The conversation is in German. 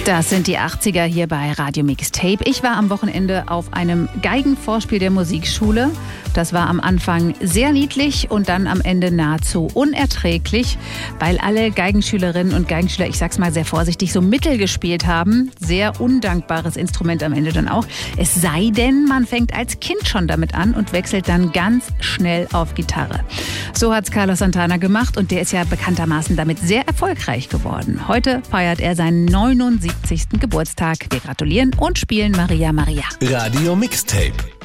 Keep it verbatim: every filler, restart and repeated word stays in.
Das sind die achtziger hier bei Radio Mixtape. Ich war am Wochenende auf einem Geigenvorspiel der Musikschule. Das war am Anfang sehr niedlich und dann am Ende nahezu unerträglich, weil alle Geigenschülerinnen und Geigenschüler, ich sag's mal sehr vorsichtig, so Mittel gespielt haben. Sehr undankbares Instrument am Ende dann auch. Es sei denn, man fängt als Kind schon damit an und wechselt dann ganz schnell auf Gitarre. So hat's Carlos Santana gemacht und der ist ja bekanntermaßen damit sehr erfolgreich geworden. Heute feiert er seinen neunundsiebzigsten Geburtstag. Wir gratulieren und spielen Maria Maria. Radio Mixtape.